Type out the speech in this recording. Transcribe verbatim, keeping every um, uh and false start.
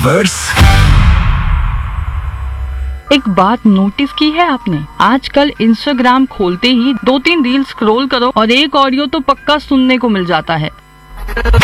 Lovers. एक बात notice की है आपने, आजकल इंस्टाग्राम खोलते ही दो तीन रील स्क्रॉल करो और एक ऑडियो तो पक्का सुनने को मिल जाता है।